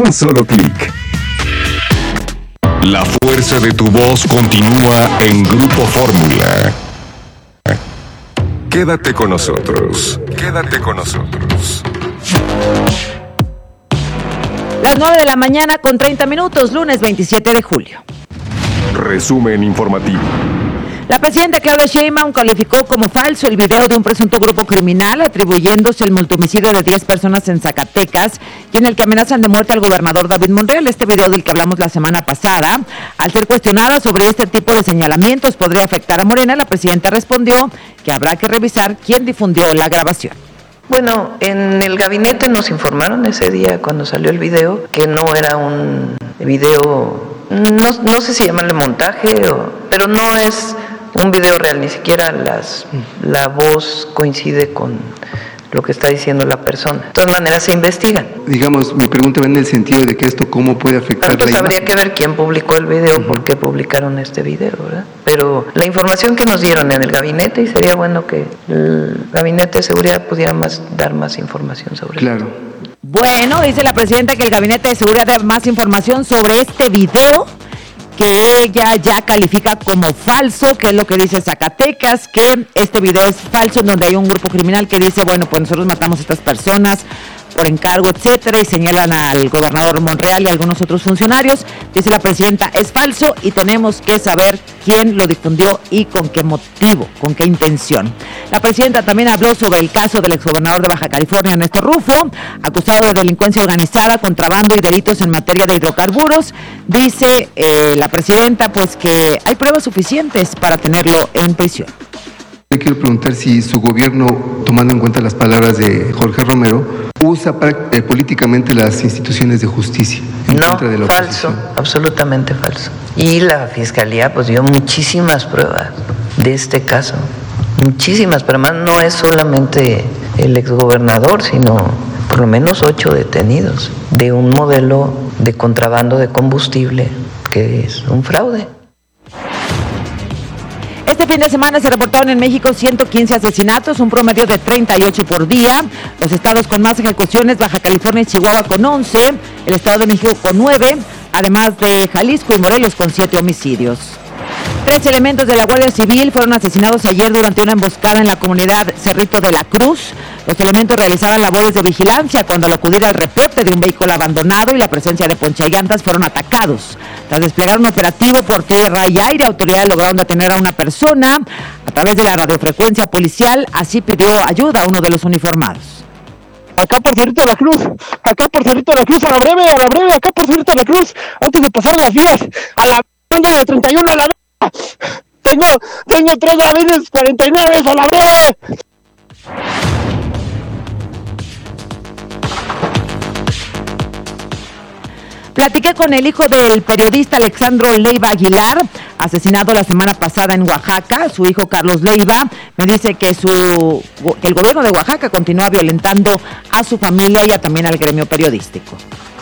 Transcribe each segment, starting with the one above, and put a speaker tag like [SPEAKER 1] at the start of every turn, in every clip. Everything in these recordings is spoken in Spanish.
[SPEAKER 1] un solo clic. La fuerza de tu voz continúa en Grupo Fórmula. Quédate con nosotros. Quédate con nosotros.
[SPEAKER 2] Las 9 de la mañana con 30 minutos, lunes 27 de julio.
[SPEAKER 1] Resumen informativo.
[SPEAKER 2] La presidenta Claudia Sheinbaum calificó como falso el video de un presunto grupo criminal atribuyéndose el multihomicidio de 10 personas en Zacatecas y en el que amenazan de muerte al gobernador David Monreal. Este video del que hablamos la semana pasada, al ser cuestionada sobre este tipo de señalamientos podría afectar a Morena, la presidenta respondió que habrá que revisar quién difundió la grabación.
[SPEAKER 3] Bueno, en el gabinete nos informaron ese día cuando salió el video que no era un video, no sé si llamarle montaje, pero no es un video real, ni siquiera la voz coincide con lo que está diciendo la persona. De todas maneras se investigan.
[SPEAKER 4] Digamos, mi pregunta va en el sentido de que esto cómo puede afectar
[SPEAKER 3] pues habría que ver quién publicó el video, por qué publicaron este video, ¿verdad? Pero la información que nos dieron en el gabinete, y sería bueno que el gabinete de seguridad pudiera dar más información sobre esto.
[SPEAKER 4] Claro.
[SPEAKER 2] Bueno, dice la presidenta que el gabinete de seguridad da más información sobre este video que ella ya califica como falso, que es lo que dice Zacatecas, que este video es falso, en donde hay un grupo criminal que dice, bueno, pues nosotros matamos a estas personas por encargo, etcétera, y señalan al gobernador Monreal y a algunos otros funcionarios. Dice la presidenta, es falso y tenemos que saber quién lo difundió y con qué motivo, con qué intención. La presidenta también habló sobre el caso del exgobernador de Baja California, Néstor Rufo, acusado de delincuencia organizada, contrabando y delitos en materia de hidrocarburos. Dice la presidenta pues que hay pruebas suficientes para tenerlo en prisión.
[SPEAKER 4] Yo quiero preguntar si su gobierno, tomando en cuenta las palabras de Jorge Romero, usa políticamente las instituciones de justicia en contra de la oposición.
[SPEAKER 3] Falso, absolutamente falso. Y la Fiscalía pues dio muchísimas pruebas de este caso, muchísimas, pero además no es solamente el exgobernador, sino por lo menos 8 detenidos de un modelo de contrabando de combustible que es un fraude.
[SPEAKER 2] Este fin de semana se reportaron en México 115 asesinatos, un promedio de 38 por día. Los estados con más ejecuciones, Baja California y Chihuahua con 11, el Estado de México con 9, además de Jalisco y Morelos con 7 homicidios. 3 elementos de la Guardia Civil fueron asesinados ayer durante una emboscada en la comunidad Cerrito de la Cruz. Los elementos realizaban labores de vigilancia cuando al acudir al reporte de un vehículo abandonado y la presencia de ponchallantas fueron atacados. Tras desplegar un operativo por tierra y aire, autoridades lograron detener a una persona a través de la radiofrecuencia policial. Así pidió ayuda a uno de los uniformados.
[SPEAKER 5] Acá por Cerrito de la Cruz, a la breve, acá por Cerrito de la Cruz, antes de pasar las vías, a la de 31 a la tengo 3 avenidas 49 a la breve.
[SPEAKER 2] Platiqué con el hijo del periodista Alexandro Leiva Aguilar, asesinado la semana pasada en Oaxaca. Su hijo Carlos Leiva me dice que el gobierno de Oaxaca continúa violentando a su familia y también al gremio periodístico.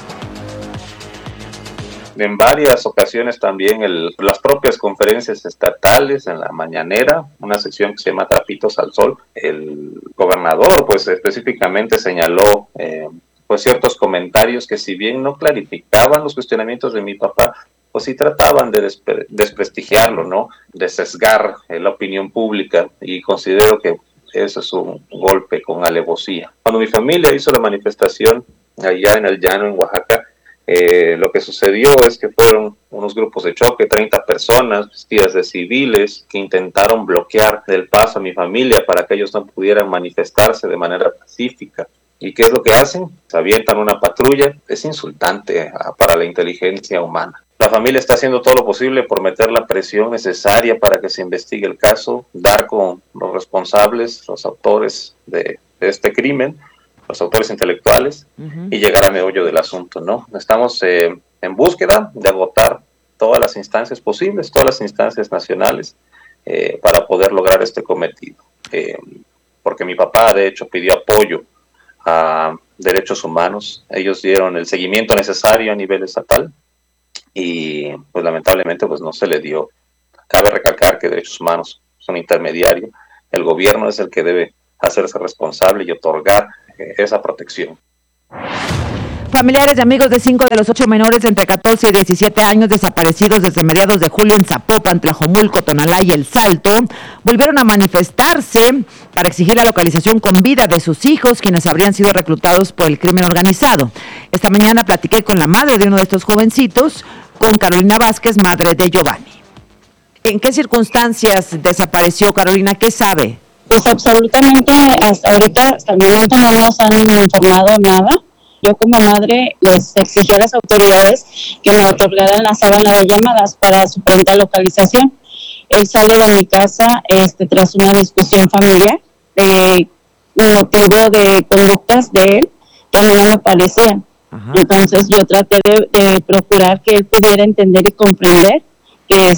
[SPEAKER 6] En varias ocasiones también las propias conferencias estatales en la mañanera, una sección que se llama Trapitos al Sol, el gobernador pues específicamente señaló pues ciertos comentarios que si bien no clarificaban los cuestionamientos de mi papá, pues sí trataban de desprestigiarlo, ¿no? De sesgar la opinión pública, y considero que eso es un golpe con alevosía. Cuando mi familia hizo la manifestación allá en el llano, en Oaxaca, lo que sucedió es que fueron unos grupos de choque, 30 personas vestidas de civiles que intentaron bloquear el paso a mi familia para que ellos no pudieran manifestarse de manera pacífica. ¿Y qué es lo que hacen? Se avientan una patrulla. Es insultante para la inteligencia humana. La familia está haciendo todo lo posible por meter la presión necesaria para que se investigue el caso, dar con los responsables, los autores de este crimen, los autores intelectuales, y llegar al meollo del asunto, ¿no? Estamos en búsqueda de agotar todas las instancias posibles, todas las instancias nacionales, para poder lograr este cometido. Porque mi papá, de hecho, pidió apoyo a derechos humanos. Ellos dieron el seguimiento necesario a nivel estatal y, pues, lamentablemente, pues no se le dio. Cabe recalcar que derechos humanos son intermediarios. El gobierno es el que debe hacerse responsable y otorgar esa protección.
[SPEAKER 2] Familiares y amigos de 5 de los 8 menores entre 14 y 17 años desaparecidos desde mediados de julio en Zapopan, Tlajomulco, Tonalá y El Salto volvieron a manifestarse para exigir la localización con vida de sus hijos, quienes habrían sido reclutados por el crimen organizado. Esta mañana platiqué con la madre de uno de estos jovencitos, con Carolina Vázquez, madre de Giovanni. ¿En qué circunstancias desapareció Carolina? ¿Qué sabe?
[SPEAKER 7] Pues absolutamente hasta ahorita, hasta el momento no nos han informado nada. Yo como madre les exigí a las autoridades que me otorgaran la sábana de llamadas para su pronta localización. Él sale de mi casa tras una discusión familiar, motivo de conductas de él que a mí no me parecían. Ajá. Entonces yo traté de procurar que él pudiera entender y comprender que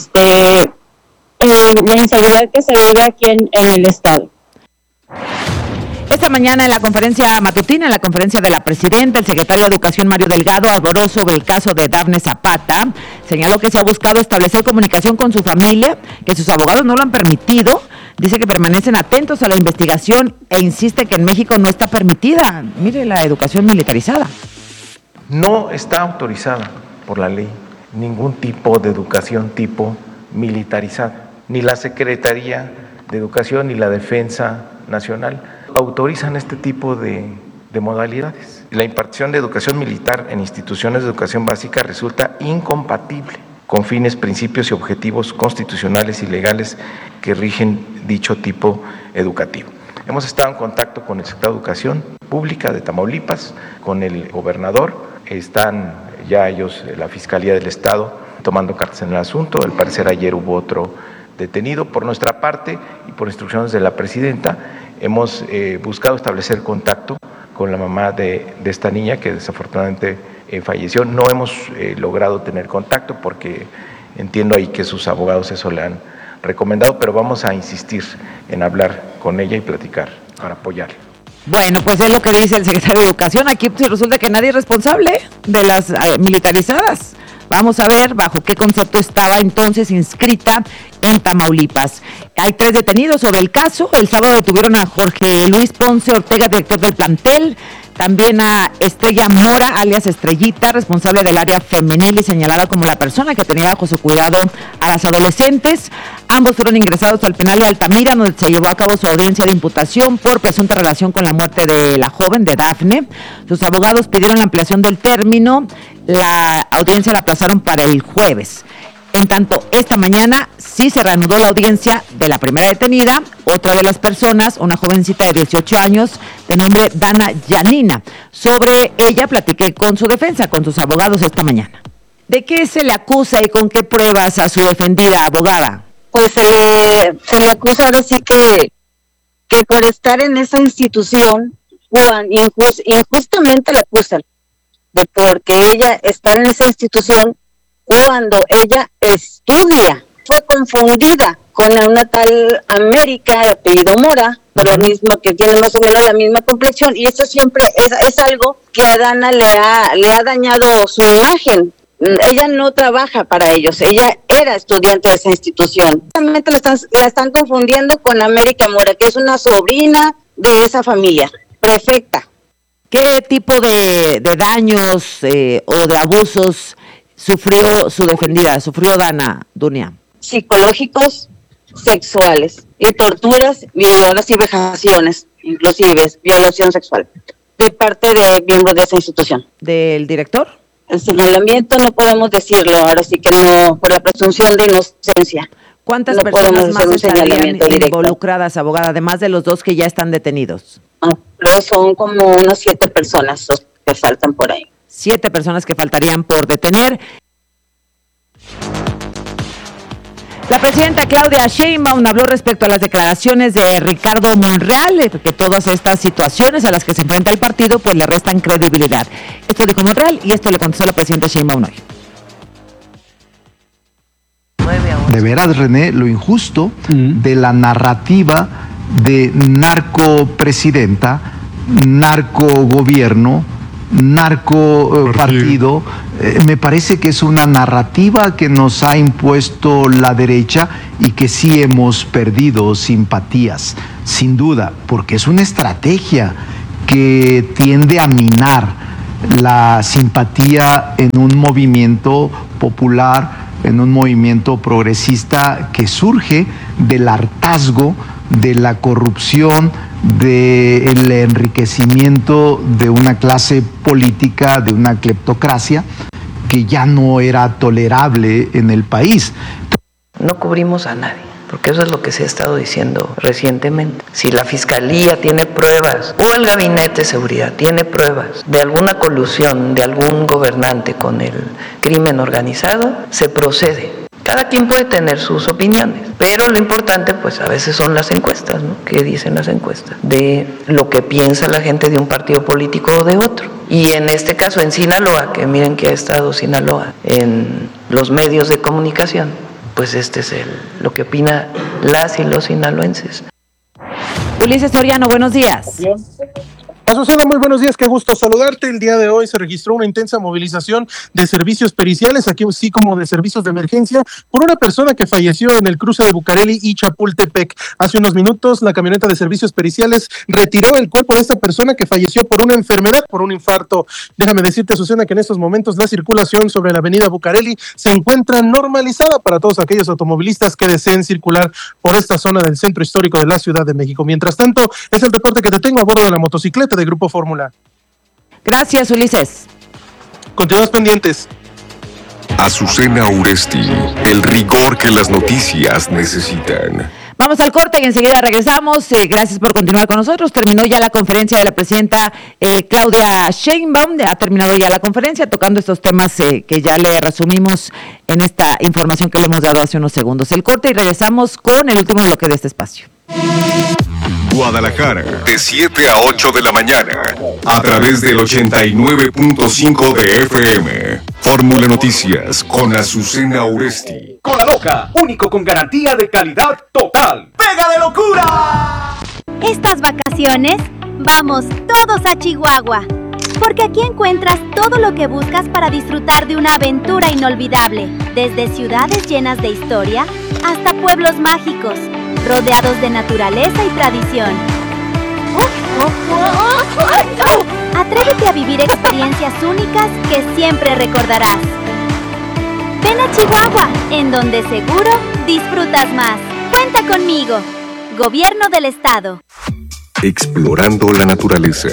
[SPEAKER 7] la inseguridad que se vive aquí en el estado.
[SPEAKER 2] Esta mañana en la conferencia matutina, en la conferencia de la presidenta, el secretario de Educación Mario Delgado habló sobre el caso de Dafne Zapata. Señaló que se ha buscado establecer comunicación con su familia, que sus abogados no lo han permitido. Dice que permanecen atentos a la investigación e insiste que en México no está permitida. Mire, la educación militarizada.
[SPEAKER 8] No está autorizada por la ley ningún tipo de educación tipo militarizada. Ni la Secretaría de Educación ni la Defensa Nacional autorizan este tipo de modalidades. La impartición de educación militar en instituciones de educación básica resulta incompatible con fines, principios y objetivos constitucionales y legales que rigen dicho tipo educativo. Hemos estado en contacto con el secretario de Educación Pública de Tamaulipas, con el gobernador. Están ya ellos, la Fiscalía del Estado, tomando cartas en el asunto. Al parecer ayer hubo otro detenido. Por nuestra parte y por instrucciones de la presidenta, hemos buscado establecer contacto con la mamá de esta niña que desafortunadamente falleció. No hemos logrado tener contacto porque entiendo ahí que sus abogados eso le han recomendado, pero vamos a insistir en hablar con ella y platicar para apoyarla.
[SPEAKER 2] Bueno, pues es lo que dice el secretario de Educación. Aquí pues, resulta que nadie es responsable de las militarizadas. Vamos a ver bajo qué concepto estaba entonces inscrita en Tamaulipas. Hay 3 detenidos sobre el caso. El sábado detuvieron a Jorge Luis Ponce Ortega, director del plantel. También a Estrella Mora, alias Estrellita, responsable del área femenil y señalada como la persona que tenía bajo su cuidado a las adolescentes. Ambos fueron ingresados al penal de Altamira, donde se llevó a cabo su audiencia de imputación por presunta relación con la muerte de la joven, de Dafne. Sus abogados pidieron la ampliación del término. La audiencia la aplazaron para el jueves. En tanto, esta mañana sí se reanudó la audiencia de la primera detenida, otra de las personas, una jovencita de 18 años de nombre Dana Yanina. Sobre ella platiqué con su defensa, con sus abogados esta mañana. ¿De qué se le acusa y con qué pruebas a su defendida abogada?
[SPEAKER 7] Pues se le acusa ahora sí que por estar en esa institución, injustamente la acusan, de porque ella está en esa institución cuando ella estudia. Fue confundida con una tal América de apellido Mora, por lo mismo que tiene más o menos la misma complexión, y eso siempre es algo que a Dana le ha dañado su imagen. Ella no trabaja para ellos, ella era estudiante de esa institución. Realmente la están confundiendo con América Mora, que es una sobrina de esa familia, prefecta.
[SPEAKER 2] ¿Qué tipo de daños o de abusos sufrió su defendida, sufrió Dana, Dunia?
[SPEAKER 7] Psicológicos, sexuales y torturas, violadas y vejaciones, inclusive violación sexual, de parte de miembros de esa institución.
[SPEAKER 2] ¿Del director?
[SPEAKER 7] El señalamiento no podemos decirlo, ahora sí que no, por la presunción de inocencia.
[SPEAKER 2] ¿Cuántas personas más estarían involucradas, abogada, además de los 2 que ya están detenidos?
[SPEAKER 7] Pero son como unas 7 personas que faltan por ahí.
[SPEAKER 2] 7 personas que faltarían por detener. La presidenta Claudia Sheinbaum habló respecto a las declaraciones de Ricardo Monreal, que todas estas situaciones a las que se enfrenta el partido pues le restan credibilidad. Esto dijo Monreal y esto le contestó la presidenta Sheinbaum hoy.
[SPEAKER 9] De veras, René, lo injusto de la narrativa de narcopresidenta, narcogobierno, narcopartido, me parece que es una narrativa que nos ha impuesto la derecha y que sí hemos perdido simpatías, sin duda, porque es una estrategia que tiende a minar la simpatía en un movimiento popular, en un movimiento progresista que surge del hartazgo, de la corrupción, del enriquecimiento de una clase política, de una cleptocracia que ya no era tolerable en el país.
[SPEAKER 3] No cubrimos a nadie, porque eso es lo que se ha estado diciendo recientemente. Si la Fiscalía tiene pruebas o el Gabinete de Seguridad tiene pruebas de alguna colusión de algún gobernante con el crimen organizado, se procede. Cada quien puede tener sus opiniones, pero lo importante pues a veces son las encuestas, ¿no? ¿Qué dicen las encuestas? De lo que piensa la gente de un partido político o de otro. Y en este caso en Sinaloa, que miren que ha estado Sinaloa en los medios de comunicación, pues este es lo que opina las y los sinaloenses.
[SPEAKER 2] Ulises Soriano, buenos días.
[SPEAKER 10] Bien. Azucena, muy buenos días, qué gusto saludarte. El día de hoy se registró una intensa movilización de servicios periciales, aquí así como de servicios de emergencia, por una persona que falleció en el cruce de Bucareli y Chapultepec. Hace unos minutos, la camioneta de servicios periciales retiró el cuerpo de esta persona que falleció por una enfermedad, por un infarto. Déjame decirte, Azucena, que en estos momentos la circulación sobre la avenida Bucareli se encuentra normalizada para todos aquellos automovilistas que deseen circular por esta zona del centro histórico de la Ciudad de México. Mientras tanto, es el reporte que te tengo a bordo de la motocicleta de Grupo Fórmula.
[SPEAKER 2] Gracias, Ulises.
[SPEAKER 10] Continuamos pendientes.
[SPEAKER 1] Azucena Uresti, el rigor que las noticias necesitan.
[SPEAKER 2] Vamos al corte y enseguida regresamos. Gracias por continuar con nosotros. Terminó ya la conferencia de la presidenta Claudia Sheinbaum. Ha terminado ya la conferencia tocando estos temas que ya le resumimos en esta información que le hemos dado hace unos segundos. El corte y regresamos con el último bloque de este espacio.
[SPEAKER 1] Guadalajara, de 7 a 8 de la mañana, a través del 89.5 de FM. Fórmula Noticias con Azucena Uresti.
[SPEAKER 11] Cola Loca, único con garantía de calidad total. ¡Pega de locura!
[SPEAKER 12] Estas vacaciones, vamos todos a Chihuahua, porque aquí encuentras todo lo que buscas para disfrutar de una aventura inolvidable, desde ciudades llenas de historia hasta pueblos mágicos, rodeados de naturaleza y tradición. Atrévete a vivir experiencias únicas que siempre recordarás. Ven a Chihuahua, en donde seguro disfrutas más. Cuenta conmigo. Gobierno del Estado.
[SPEAKER 1] Explorando la naturaleza.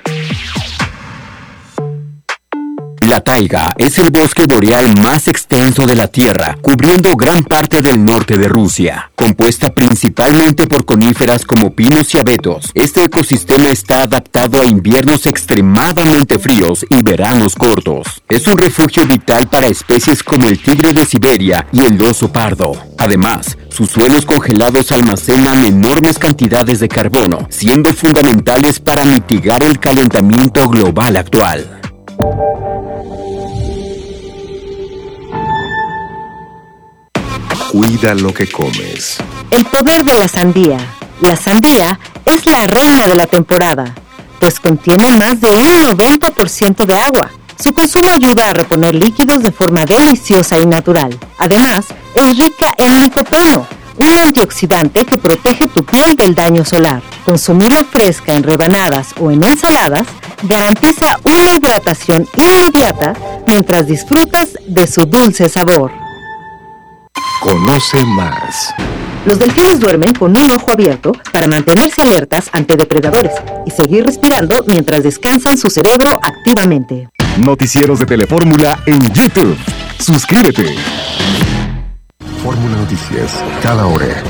[SPEAKER 13] La taiga es el bosque boreal más extenso de la Tierra, cubriendo gran parte del norte de Rusia. Compuesta principalmente por coníferas como pinos y abetos, este ecosistema está adaptado a inviernos extremadamente fríos y veranos cortos. Es un refugio vital para especies como el tigre de Siberia y el oso pardo. Además, sus suelos congelados almacenan enormes cantidades de carbono, siendo fundamentales para mitigar el calentamiento global actual.
[SPEAKER 1] Cuida lo que comes.
[SPEAKER 14] El poder de la sandía. La sandía es la reina de la temporada, pues contiene más de un 90% de agua. Su consumo ayuda a reponer líquidos de forma deliciosa y natural. Además, es rica en licopeno, un antioxidante que protege tu piel del daño solar. Consumirla fresca en rebanadas o en ensaladas garantiza una hidratación inmediata mientras disfrutas de su dulce sabor.
[SPEAKER 1] Conoce más.
[SPEAKER 14] Los delfines duermen con un ojo abierto para mantenerse alertas ante depredadores y seguir respirando mientras descansan su cerebro activamente.
[SPEAKER 1] Noticieros de Telefórmula en YouTube. Suscríbete. Fórmula Noticias, cada hora.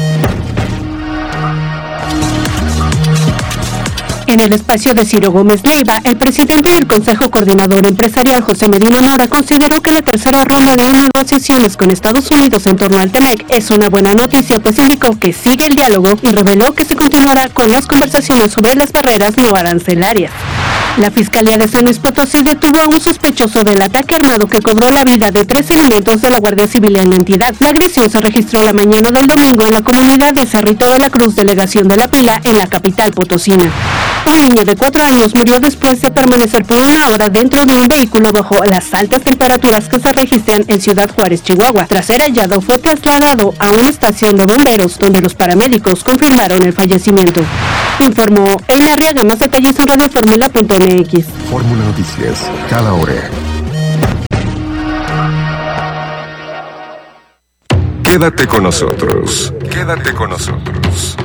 [SPEAKER 15] En el espacio de Ciro Gómez Leiva, el presidente del Consejo Coordinador Empresarial, José Medina Mora, consideró que la tercera ronda de negociaciones con Estados Unidos en torno al TEMEC es una buena noticia, pues indicó que sigue el diálogo y reveló que se continuará con las conversaciones sobre las barreras no arancelarias. La Fiscalía de San Luis Potosí detuvo a un sospechoso del ataque armado que cobró la vida de 3 elementos de la Guardia Civil en la entidad. La agresión se registró la mañana del domingo en la comunidad de Cerrito de la Cruz, delegación de La Pila, en la capital potosina.
[SPEAKER 14] Un niño de 4 años murió después de permanecer por 1 hora dentro de un vehículo bajo las altas temperaturas que se registran en Ciudad Juárez, Chihuahua. Tras ser hallado, fue trasladado a una estación de bomberos donde los paramédicos confirmaron el fallecimiento. Informó Eila Arriaga. Más detalles en radioformula.mx.
[SPEAKER 1] Fórmula Noticias, cada hora. Quédate con nosotros. Quédate con nosotros.